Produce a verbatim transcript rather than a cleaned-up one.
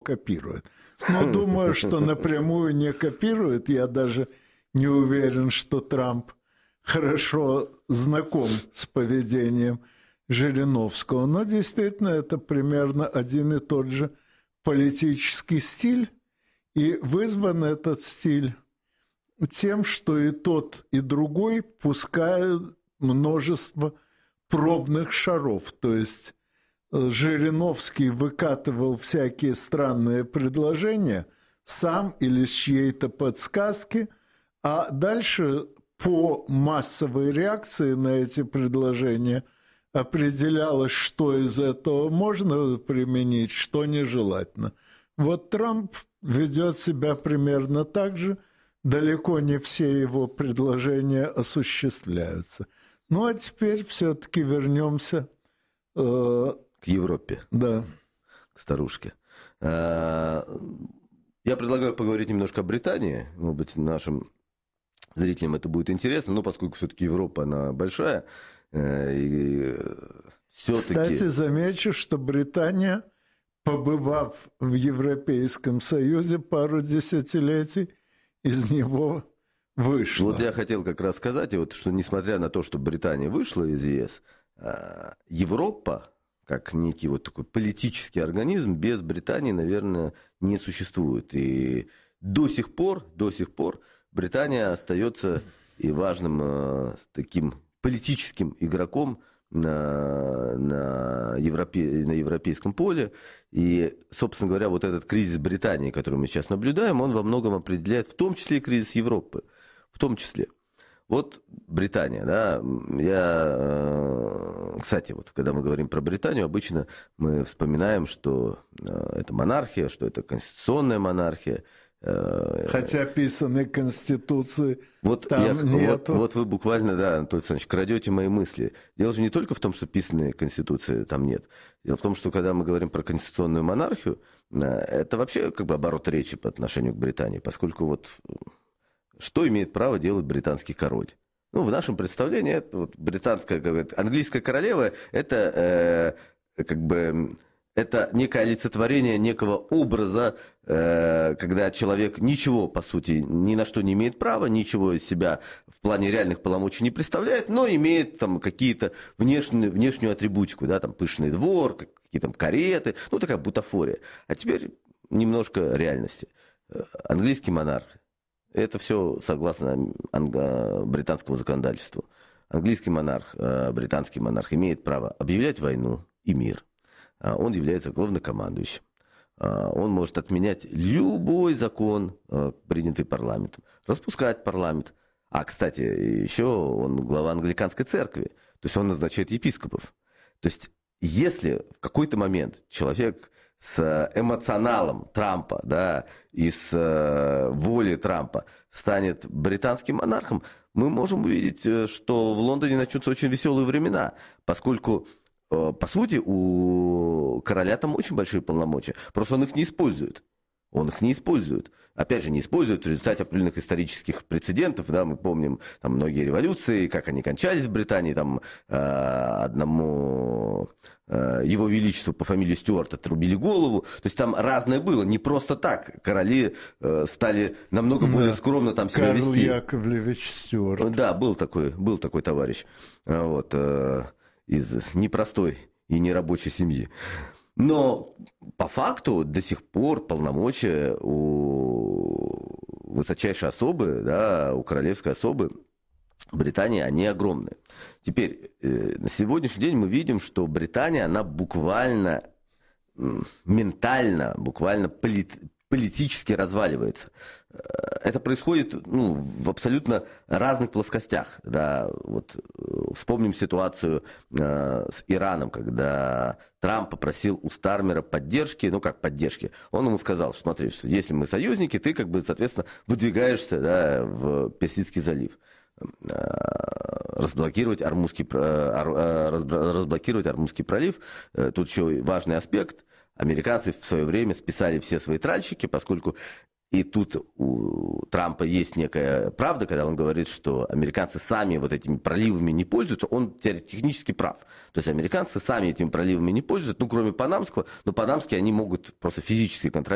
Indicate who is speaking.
Speaker 1: копирует. Но думаю, что напрямую не копирует. Я даже не уверен, что Трамп хорошо знаком с поведением Жириновского. Но действительно это примерно один и тот же политический стиль. И вызван этот стиль тем, что и тот, и другой пускают множество пробных шаров. То есть Жириновский выкатывал всякие странные предложения сам или с чьей-то подсказки, а дальше по массовой реакции на эти предложения определялось, что из этого можно применить, что нежелательно. Вот Трамп ведет себя примерно так же, далеко не все его предложения осуществляются. Ну а теперь все-таки вернемся э,
Speaker 2: к Европе.
Speaker 1: Да.
Speaker 2: К старушке. Я предлагаю поговорить немножко о Британии. Может быть, нашим зрителям это будет интересно, но поскольку все-таки Европа, она большая, и все-таки...
Speaker 1: Кстати, замечу, что Британия, побывав в Европейском Союзе пару десятилетий, из него вышла.
Speaker 2: Вот я хотел как раз сказать, вот, что несмотря на то, что Британия вышла из ЕС, Европа, как некий вот такой политический организм, без Британии, наверное, не существует. И до сих пор, до сих пор Британия остается и важным э, таким политическим игроком на, на, европе, на европейском поле. И, собственно говоря, вот этот кризис Британии, который мы сейчас наблюдаем, он во многом определяет в том числе и кризис Европы. В том числе. Вот Британия, да, я, кстати, вот когда мы говорим про Британию, обычно мы вспоминаем, что это монархия, что это конституционная монархия.
Speaker 1: Хотя писанной конституции
Speaker 2: вот
Speaker 1: там
Speaker 2: я,
Speaker 1: нету.
Speaker 2: Вот, вот вы буквально, да, Анатолий Александрович, крадете мои мысли. Дело же не только в том, что писанной конституции там нет. Дело в том, что когда мы говорим про конституционную монархию, это вообще как бы оборот речи по отношению к Британии, поскольку вот... Что имеет право делать британский король? Ну, в нашем представлении это вот британская, как бы, английская королева, это э, как бы это некое олицетворение некого образа, э, когда человек ничего, по сути, ни на что не имеет права, ничего из себя в плане реальных полномочий не представляет, но имеет там какие-то внешнюю, внешнюю атрибутику, да, там пышный двор, какие-то там кареты, ну, такая бутафория. А теперь немножко реальности. Английский монарх. Это все согласно британскому законодательству. Английский монарх, британский монарх имеет право объявлять войну и мир. Он является главнокомандующим. Он может отменять любой закон, принятый парламентом, распускать парламент. А, кстати, еще он глава англиканской церкви. То есть он назначает епископов. То есть если в какой-то момент человек... с эмоционалом Трампа, да, и с э, волей Трампа станет британским монархом, мы можем увидеть, что в Лондоне начнутся очень веселые времена, поскольку, э, по сути, у короля там очень большие полномочия, просто он их не использует. Он их не использует. Опять же, не использует в результате определенных исторических прецедентов. Да, мы помним там многие революции, как они кончались в Британии. Там, э, одному э, его величеству по фамилии Стюарт отрубили голову. То есть там разное было. Не просто так. Короли э, стали намного да. более скромно там себя
Speaker 1: Карл
Speaker 2: вести.
Speaker 1: Карл Яковлевич Стюарт.
Speaker 2: Да, был такой, был такой товарищ. Вот, э, из непростой и нерабочей семьи. Но по факту до сих пор полномочия у высочайшей особы, да, у королевской особы Британии, они огромны. Теперь, на сегодняшний день мы видим, что Британия, она буквально ментально, буквально полит, политически разваливается. Это происходит ну, в абсолютно разных плоскостях. Да. Вот, вспомним ситуацию э, с Ираном, когда Трамп попросил у Стармера поддержки, ну как поддержки, он ему сказал, что смотри, что если мы союзники, ты как бы, соответственно, выдвигаешься да, в Персидский залив. Разблокировать Ормузский, разблокировать Ормузский пролив. Тут еще важный аспект. Американцы в свое время списали все свои тральщики, поскольку и тут у Трампа есть некая правда, когда он говорит, что американцы сами вот этими проливами не пользуются, он технически прав. То есть американцы сами этими проливами не пользуются, ну кроме Панамского, но Панамские они могут просто физически контролировать.